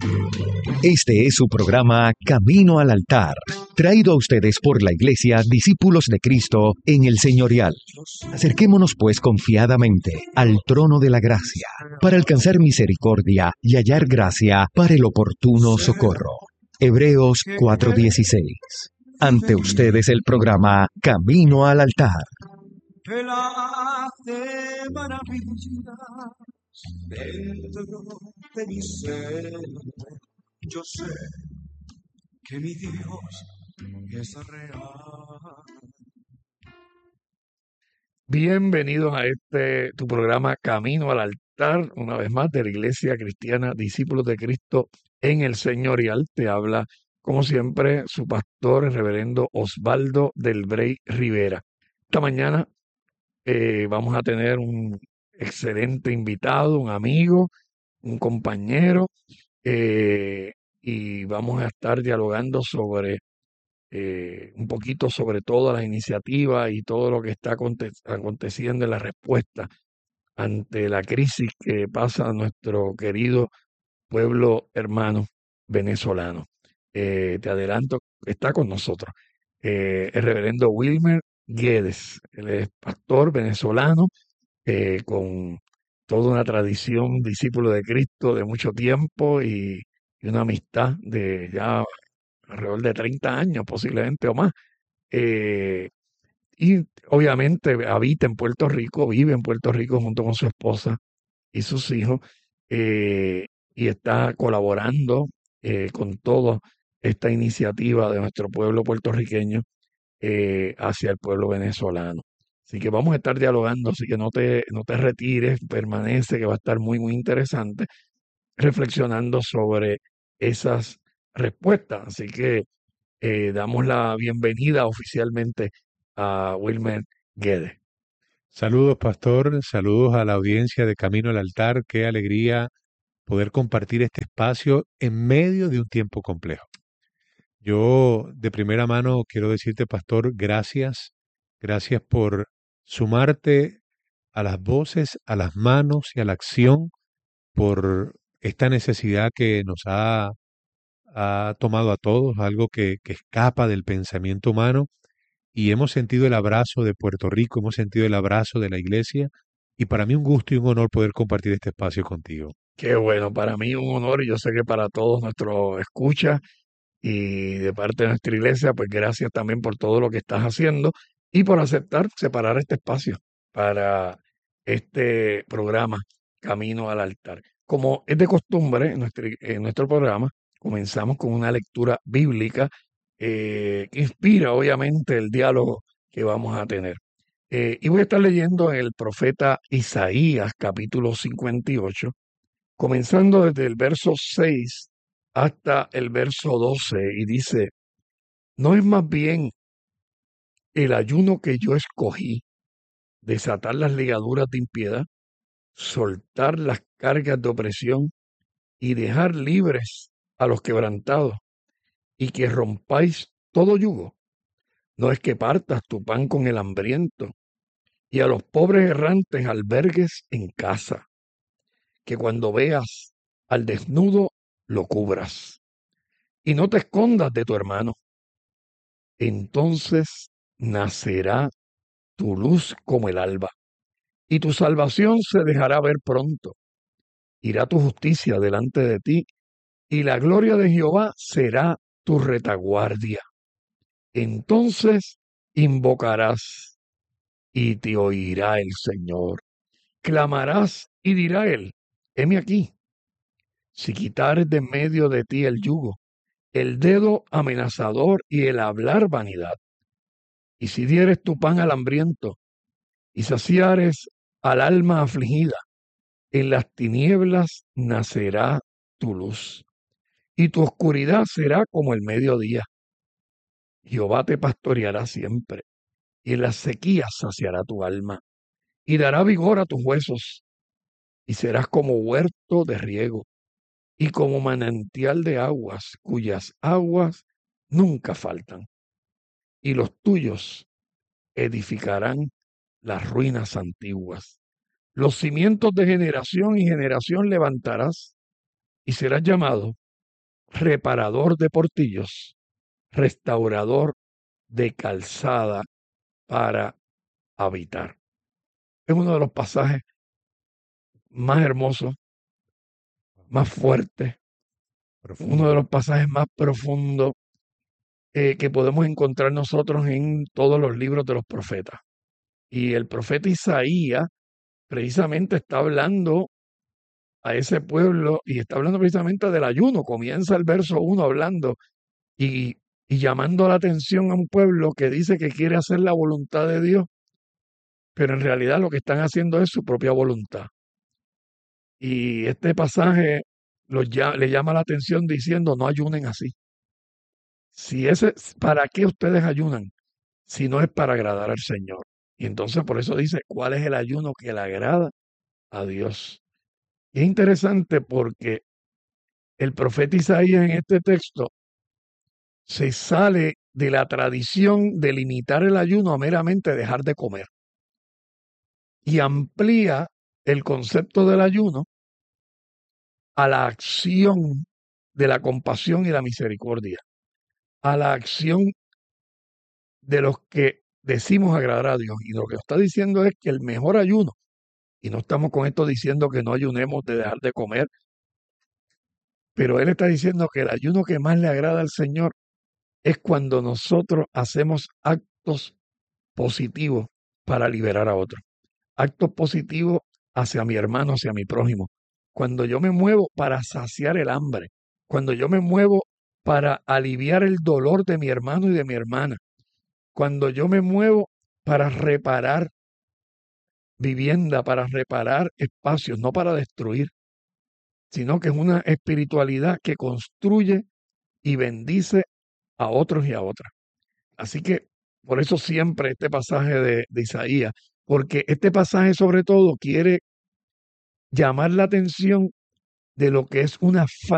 Este es su programa Camino al Altar, traído a ustedes por la Iglesia Discípulos de Cristo en el Señorial. Acerquémonos pues confiadamente al trono de la gracia, para alcanzar misericordia y hallar gracia para el oportuno socorro. Hebreos 4:16. Ante ustedes el programa Camino al Altar. Él hace maravillas dentro de mi ser. Yo sé que mi Dios es real. Bienvenidos a tu programa Camino al Altar, una vez más de la Iglesia Cristiana Discípulos de Cristo en el Señorial. Te habla, como siempre, su pastor, el reverendo Osvaldo del Brey Rivera. Esta mañana vamos a tener un excelente invitado, un amigo, un compañero, y vamos a estar dialogando sobre un poquito sobre todas las iniciativas y todo lo que está aconteciendo en la respuesta ante la crisis que pasa nuestro querido pueblo hermano venezolano. Te adelanto, está con nosotros el reverendo Wilmer Guedes. Él es pastor venezolano con toda una tradición, discípulo de Cristo de mucho tiempo y una amistad de ya alrededor de 30 años posiblemente o más. Eh, y obviamente habita en Puerto Rico, vive en Puerto Rico junto con su esposa y sus hijos, eh, y está colaborando con toda esta iniciativa de nuestro pueblo puertorriqueño hacia el pueblo venezolano. Así que vamos a estar dialogando, así que no te retires, permanece, que va a estar muy, muy interesante, reflexionando sobre esas respuestas. Así que damos la bienvenida oficialmente a Wilmer Guedes. Saludos, pastor. Saludos a la audiencia de Camino al Altar. Qué alegría poder compartir este espacio en medio de un tiempo complejo. Yo de primera mano quiero decirte, pastor, gracias. Gracias por sumarte a las voces, a las manos y a la acción por esta necesidad que ha tomado a todos, algo que escapa del pensamiento humano. Y hemos sentido el abrazo de Puerto Rico, hemos sentido el abrazo de la iglesia, y para mí un gusto y un honor poder compartir este espacio contigo. Qué bueno, para mí un honor y yo sé que para todos nuestros escuchas y de parte de nuestra iglesia, pues gracias también por todo lo que estás haciendo y por aceptar separar este espacio para este programa Camino al Altar. Como es de costumbre en nuestro programa, comenzamos con una lectura bíblica que inspira obviamente el diálogo que vamos a tener. Y voy a estar leyendo el profeta Isaías capítulo 58, comenzando desde el verso 6 hasta el verso 12, y dice: ¿no es más bien el ayuno que yo escogí, desatar las ligaduras de impiedad, soltar las cargas de opresión y dejar libres a los quebrantados, y que rompáis todo yugo? ¿No es que partas tu pan con el hambriento y a los pobres errantes albergues en casa, que cuando veas al desnudo lo cubras y no te escondas de tu hermano? Entonces nacerá tu luz como el alba, y tu salvación se dejará ver pronto. Irá tu justicia delante de ti, y la gloria de Jehová será tu retaguardia. Entonces invocarás, y te oirá el Señor. Clamarás, y dirá él: heme aquí. Si quitares de medio de ti el yugo, el dedo amenazador y el hablar vanidad, y si dieres tu pan al hambriento, y saciares al alma afligida, en las tinieblas nacerá tu luz, y tu oscuridad será como el mediodía. Jehová te pastoreará siempre, y en las sequías saciará tu alma, y dará vigor a tus huesos, y serás como huerto de riego, y como manantial de aguas, cuyas aguas nunca faltan. Y los tuyos edificarán las ruinas antiguas. Los cimientos de generación y generación levantarás, y serás llamado reparador de portillos, restaurador de calzada para habitar. Es uno de los pasajes más hermosos, más fuertes, uno de los pasajes más profundos que podemos encontrar nosotros en todos los libros de los profetas. Y el profeta Isaías precisamente está hablando a ese pueblo y está hablando precisamente del ayuno. Comienza el verso 1 hablando y llamando la atención a un pueblo que dice que quiere hacer la voluntad de Dios, pero en realidad lo que están haciendo es su propia voluntad. Y este pasaje le llama la atención diciendo, no ayunen así. ¿Para qué ustedes ayunan? Si no es para agradar al Señor. Y entonces por eso dice, ¿cuál es el ayuno que le agrada a Dios? Y es interesante porque el profeta Isaías en este texto se sale de la tradición de limitar el ayuno a meramente dejar de comer y amplía el concepto del ayuno a la acción de la compasión y la misericordia, a la acción de los que decimos agradar a Dios. Y lo que está diciendo es que el mejor ayuno, y no estamos con esto diciendo que no ayunemos de dejar de comer, pero él está diciendo que el ayuno que más le agrada al Señor es cuando nosotros hacemos actos positivos para liberar a otros, actos positivos hacia mi hermano, hacia mi prójimo. Cuando yo me muevo para saciar el hambre, cuando yo me muevo para aliviar el dolor de mi hermano y de mi hermana, cuando yo me muevo para reparar vivienda, para reparar espacios, no para destruir, sino que es una espiritualidad que construye y bendice a otros y a otras. Así que por eso siempre este pasaje de Isaías, porque este pasaje sobre todo quiere llamar la atención de lo que es una falta